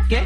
Okay?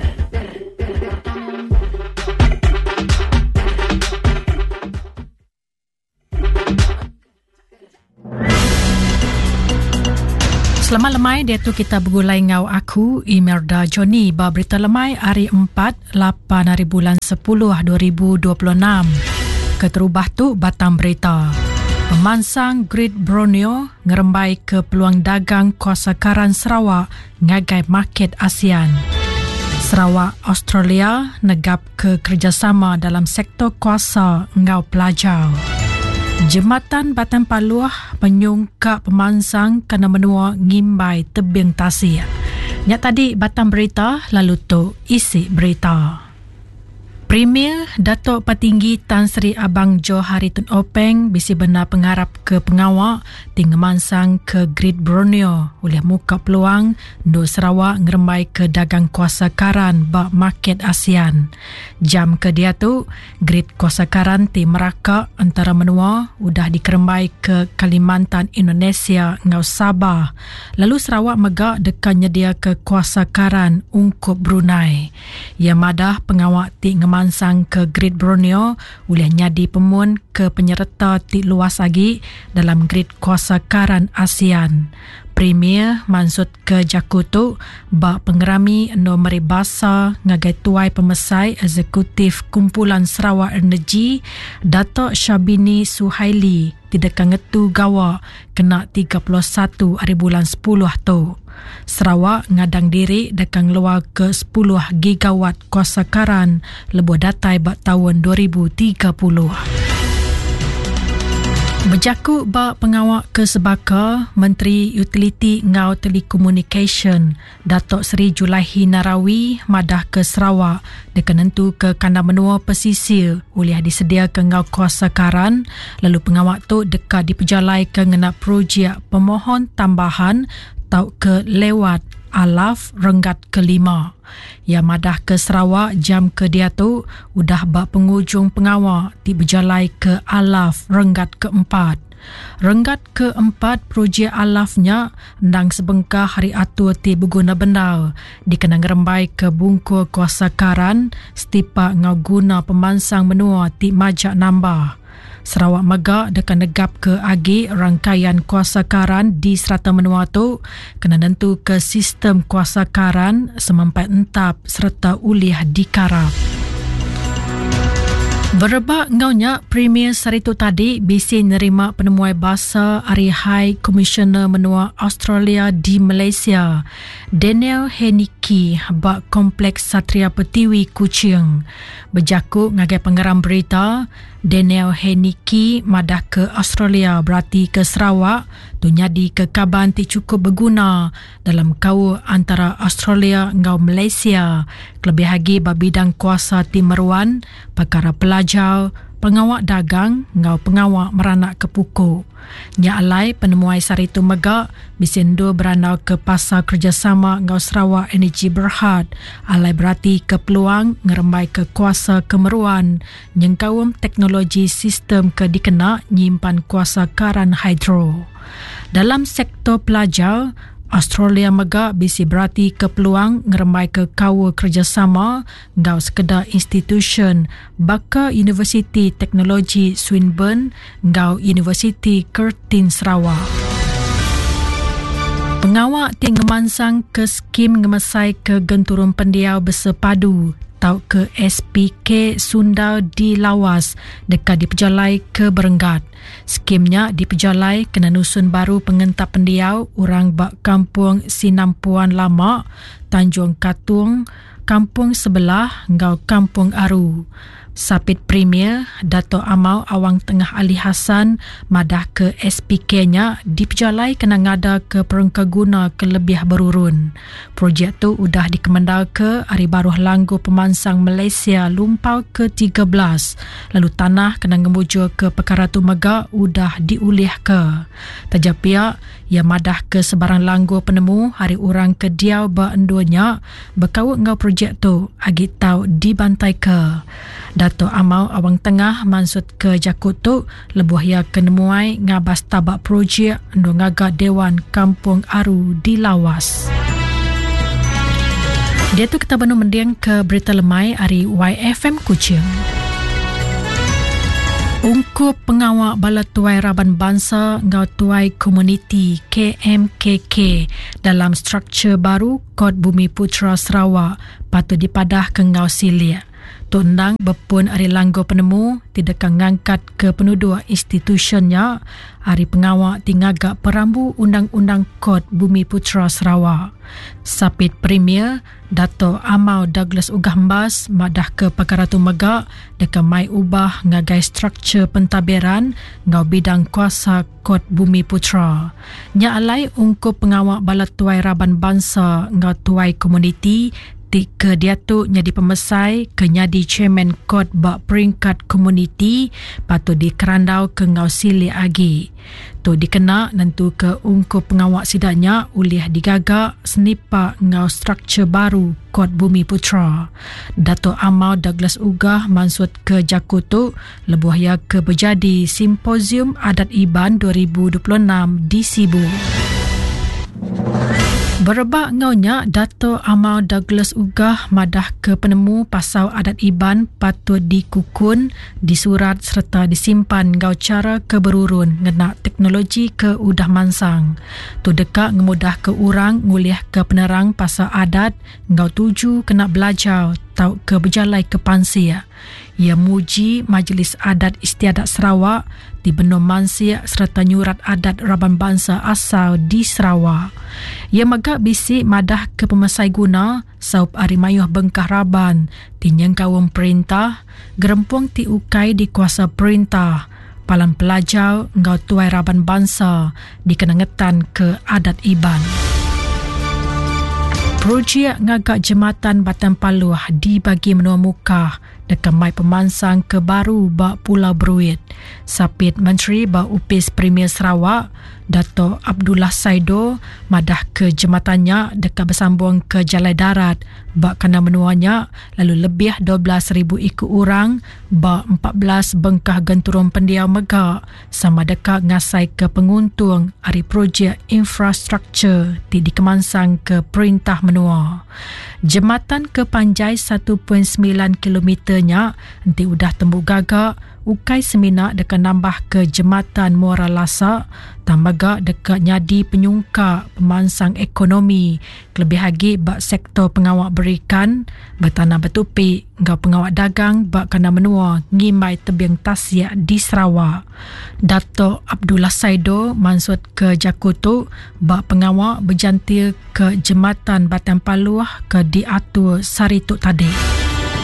Selamat lemai, dia tu kita bergulai ngau aku, Imelda Johnny, ba berita lemai hari 4, 8 hari bulan 10, 2026. Keterubah tu batang berita. Pemansang Great Borneo ngerembai ke peluang dagang kuasa karan Sarawak ngagai market ASEAN. Sarawak, Australia negap ke kerjasama dalam sektor kuasa ngau pelajar. Jembatan Batan Paluh menyungkap pemansang kena menua ngimbai tebing tasik. Nyak tadi batang berita, lalu tu isi berita. Premier Datuk Petinggi Tan Sri Abang Johari Tun Openg bisi benar pengarap ke pengawak tinggal mansang ke Great Borneo oleh muka peluang do Sarawak ngerembai ke dagang kuasa karan bak market ASEAN. Jam ke dia tu Great kuasa karan ti Melaka antara menua udah dikerembai ke Kalimantan Indonesia ngau Sabah. Lalu Sarawak megak dekat nyedia ke kuasa karan ungkup Brunei. Ia madah pengawak ti mansang ke Great Borneo boleh nyadi pemun ke penyerta ti luas lagi dalam Great Kuasa Karan ASEAN. Premier mansut ke Jakutu bak pengerami endo meribasa ngagai tuai pemesai eksekutif Kumpulan Sarawak Energy Datuk Syabini Suhaili tidak ngetu gawa kena 31 hari bulan 10 tu. Sarawak ngadang diri dekang luar ke 10 gigawatt kuasa karan lebuh datai bak tahun 2030. Berjakut bak pengawak ke Sebaka, Menteri Utiliti ngau Telekomunikasi Datuk Seri Julaihi Narawi madah ke Sarawak dekan nentu ke kandang menua pesisir oleh disedia ke ngau kuasa karan, lalu pengawak tu dekat diperjalai ke ngena projek pemohon tambahan tau ke lewat Alaf Renggat ke-5. Yang madah ke Sarawak jam ke dia tu udah bak penghujung pengawak ti berjalai ke Alaf Renggat ke-4. Renggat ke-4 projek Alafnya ndang sebengkah hari atur ti berguna benda dikenang rembai ke bungkur kuasa karan setipa ngau guna pemansang menua ti majak nambah. Sarawak megak dekan negap ke agi rangkaian kuasa karan di serata menua tu kena nentu ke sistem kuasa karan semampai entap serta ulih dikarap. Berebak ngaunya Premier Saritu tadi bisi nerima penemuai bahasa Hari High Commissioner Menua Australia di Malaysia Daniel Hennicky bak Kompleks Satria Pertiwi Kuching. Berjakut ngagai penggeram berita Daniel Hennicky madah ke Australia berarti ke Sarawak tu nyadi ke kaban ti cukup berguna dalam kau antara Australia ngau Malaysia kelebih lagi bidang kuasa timeruan perkara pelajar pengawak dagang ngau pengawak meranak ke pukuk. Nya alai penemuai Saritu megak bisindo beranau ke pasar kerjasama ngau Sarawak Energy Berhad alai berarti ke peluang ngerembai ke kuasa kemeruan nyengkawum teknologi sistem ke dikena nyimpan kuasa karan hidro. Dalam sektor pelajar Australia megak bisi berarti ke peluang ngeremai ke kawa kerjasama ngau sekedar institution baka Universiti Teknologi Swinburne ngau Universiti Curtin Sarawak. Pengawak ti ngemansang ke skim ngemesai ke genturun pendiau bersepadu tau ke SPK Sunda di Lawas dekat diperjalai ke Berenggat. Skimnya diperjalai kena nusun baru pengentap pendiau orang bak kampung Sinampuan Lama, Tanjung Katung, kampung sebelah ngau Kampung Aru. Sapit Premier Dato' Amau Awang Tengah Ali Hassan madah ke SPK-nya diperjalai kena ngada ke perengka guna kelebih berurun. Projek tu udah dikemendal ke Hari Baruh Langgu Pemansang Malaysia Lumpau ke-13. Lalu tanah kena ngemujur ke perkara tu megak udah diulih ke. Tajap pihak ia madah ke sebarang langgu penemu hari orang ke diau ba-enduanya berkawut ngau projek tu agit tau dibantai ke. Dato' Amau Awang Tengah mansut ke Jakut tu lebuh ia kenemuai ngabas tabak projek endo ngaga Dewan Kampung Aru di Lawas. Dia tu kita benar mendiang ke berita lemai hari YFM Kuching. Ungkup pengawal Bala Tuai Raban Bangsa Ngau Tuai Komuniti KMKK dalam struktur baru Kod Bumi Putra Sarawak patut dipadah ke Ngau Silia. Tok Ndang berpun hari langgo penemu tidak ngangkat ke penduduk institusinya hari pengawal tingagak perambu Undang-Undang Kod Bumi Putra Sarawak. Sapit Premier Dato' Amau Douglas Ugahmbas madah ke Perkara tu megak dekat mai ubah ngagai struktur pentadbiran ngau bidang kuasa Kod Bumi Putra. Nya alai ungkup pengawal Bala Tuai Raban Bangsa ngau tuai komuniti ke dia tu jadi pemesai ke nyadi chairman kod bak peringkat komuniti patut dikerandau ke Ngau Sili agi. Tu dikena nentu ke ungkup pengawak sidaknya ulih digagak senipa ngau struktur baru Kod Bumi Putra. Dato' Amau Douglas Ugah mansut ke Jakutu lebuh ya ke berjadi Simposium Adat Iban 2026 di Sibu. Berebak ngaunya Dato' Amau Douglas Ugah madah ke penemu pasal adat Iban patut dikukun, disurat serta disimpan ngau cara keberurun ngena teknologi ke udah mansang. Tu dekat ngemudah ke orang nguliah ke penerang pasal adat ngau tuju kena belajar tau ke berjalai ke pansia. Ia muji Majlis Adat Istiadat Sarawak di Benua Mansia serta nyurat adat Raban Bangsa asal di Sarawak. Ia magak bisik madah ke pemesai guna saup Arimayuh Bengkah Raban tinyang kawum perintah gerempung ti ukai di kuasa perintah palan pelajar ngau tuai Raban Bangsa dikenangetan ke adat Iban. Projek ngagak jematan Batan Paluh dibagi menua muka dekat mai pemansang ke baru bak Pulau Bruit. Sapit Menteri bak Upis Premier Sarawak Dato' Abdullah Saido madah ke jematannya dekat bersambung ke jalan darat bak kena menuanya lalu lebih 12,000 ikut orang bak 14 bengkah genturung pendiam megak sama dekat ngasai ke penguntung hari projek infrastruktur di dikemansang ke perintah menua. Jematan ke panjai 1.9 kilometernya nanti udah tembuk gagak ukai semina dekat nambah ke jematan Muara Lasak tambaga dekat nyadi penyungka pemansang ekonomi lebih lagi bak sektor pengawak berikan bertanah betupi ngau pengawak dagang bak kena menua ngimai tebing tasya di Sarawak. Dato' Abdullah Saido mansut ke Jakutu bak pengawak berjantil ke jematan Batan Paluh ke diatur Sarituk tadi.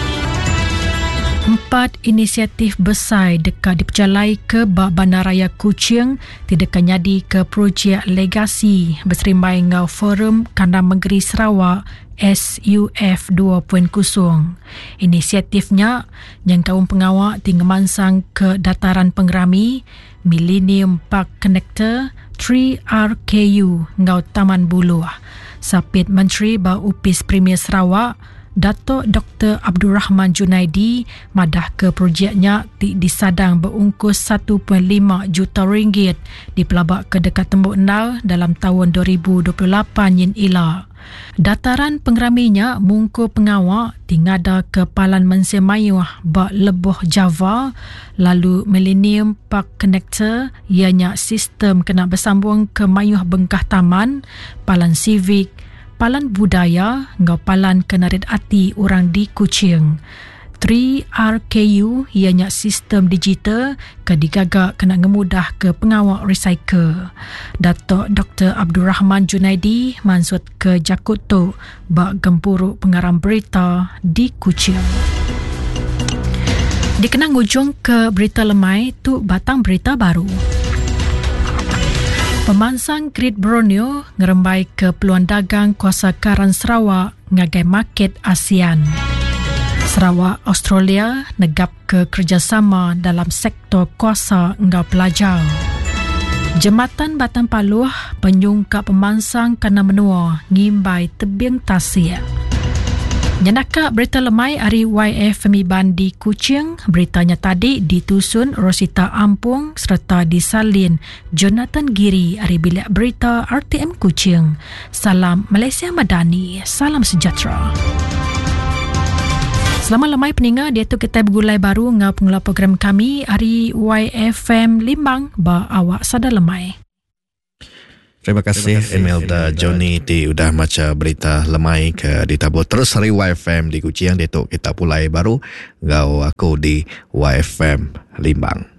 4 inisiatif besar dekat diperjalai ke bak Bandaraya Kuching tidak nyadi ke projek legasi berserimbai ngau Forum Kandang Negeri Sarawak SUF 2.0. Inisiatifnya yang kaum pengawak tinggal mansang ke dataran pengerami Millennium Park Connector 3RKU ngau Taman Buluh. Sapit Menteri bak Upis Premier Sarawak Dato' Dr. Abdul Rahman Junaidi madah ke projeknya disadang berungkus 1.5 juta ringgit dipelabak ke dekat tembuk nal dalam tahun 2028 yin ila. Dataran pengeraminya mungku pengawak tingada ke Palan Mensia Mayuh bak Leboh Java lalu Millennium Park Connector ianya sistem kena bersambung ke Mayuh Bengkah Taman, Palan Civic, Palan Budaya ngau palan kenarit ati orang di Kuching. 3RKU ianya sistem digital ke digagak kena ngemudah ke pengawak recycle. Dato' Dr. Abdul Rahman Junaidi mansut ke Jakutu bak gempuruk pengarang berita di Kuching. Dikenang ujung ke berita lemai tu batang berita baru. Pemansang Great Borneo ngerembai ke peluang dagang kuasa karan Sarawak ngagai market ASEAN. Sarawak Australia negap ke kerjasama dalam sektor kuasa ngau pelajar. Jematan Batan Paluh penyungkap pemansang kena menua ngimbai tebing tasya. Nyanaka berita lemai hari YF Miban di Kuching. Beritanya tadi ditusun Rosita Ampung serta disalin Jonathan Giri hari bilik berita RTM Kuching. Salam Malaysia Madani. Salam sejahtera. Selamat lemai peninga, dia tu kita bergulai baru ngau pengelola program kami hari YFM Limbang ba awak sada lemai. Terima kasih Imelda Johnny di udah maca berita lemai ke ditabur terus hari YFM di Kuching. Dia tu kita pulai baru ngau aku di YFM Limbang.